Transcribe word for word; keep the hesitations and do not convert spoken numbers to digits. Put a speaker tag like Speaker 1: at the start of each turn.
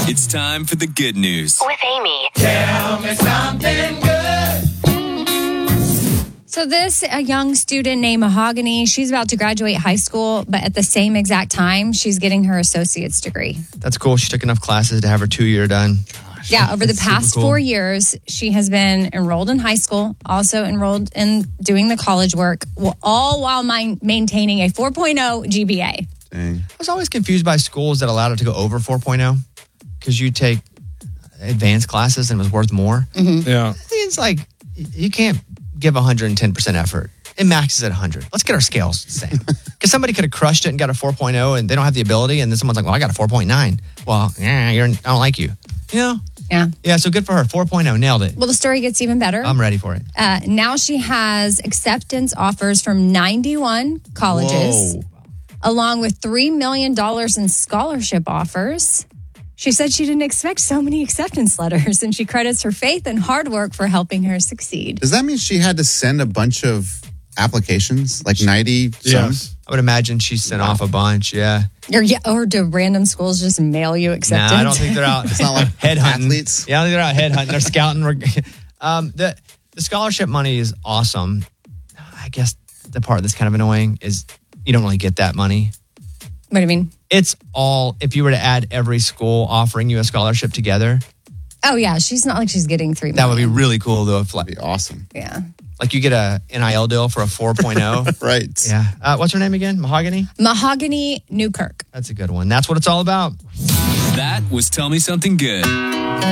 Speaker 1: It's time for the good news
Speaker 2: with Amy.
Speaker 3: Tell me something good.
Speaker 4: So this, a young student named Mahogany, she's about to graduate high school, but at the same exact time, she's getting her associate's degree.
Speaker 5: That's cool. She took enough classes to have her two-year done. Gosh,
Speaker 4: yeah, over the past
Speaker 5: cool.
Speaker 4: four years, she has been enrolled in high school, also enrolled in doing the college work, all while my- maintaining a four point oh G P A.
Speaker 5: Dang. I was always confused by schools that allowed it to go over four point oh because you take advanced classes and it was worth more.
Speaker 4: Mm-hmm.
Speaker 6: Yeah.
Speaker 5: It's like, you can't give one hundred ten percent effort. It maxes at one hundred. Let's get our scales the same. Because somebody could have crushed it and got a four point oh and they don't have the ability, and then someone's like, well, I got a four point nine. Well, yeah, you're, I don't like you. You know?
Speaker 4: Yeah.
Speaker 5: Yeah, so good for her. four point oh, nailed it.
Speaker 4: Well, the story gets even better.
Speaker 5: I'm ready for it.
Speaker 4: Uh, now she has acceptance offers from ninety-one colleges,
Speaker 5: Whoa.
Speaker 4: along with three million dollars in scholarship offers. She said she didn't expect so many acceptance letters, and she credits her faith and hard work for helping her succeed.
Speaker 7: Does that mean she had to send a bunch of applications, like ninety some?
Speaker 5: Yes. I would imagine she sent wow. off a bunch, yeah.
Speaker 4: Or, yeah. or do random schools just mail you acceptance?
Speaker 5: Nah, I don't think they're out.
Speaker 7: It's not like
Speaker 5: headhunting.
Speaker 7: Athletes.
Speaker 5: Yeah, I think they're out headhunting. They're scouting. um, the, the scholarship money is awesome. I guess the part that's kind of annoying is you don't really get that money.
Speaker 4: What do you mean?
Speaker 5: It's all, if you were to add every school offering you a scholarship together.
Speaker 4: Oh, yeah. She's not like she's getting three million.
Speaker 5: That would be really cool, though. If, like,
Speaker 7: That'd be awesome.
Speaker 4: Yeah.
Speaker 5: Like you get a N I L deal for a four point oh.
Speaker 7: Right.
Speaker 5: Yeah. Uh, what's her name again? Mahogany?
Speaker 4: Mahogany Newkirk.
Speaker 5: That's a good one. That's what it's all about.
Speaker 1: That was Tell Me Something Good.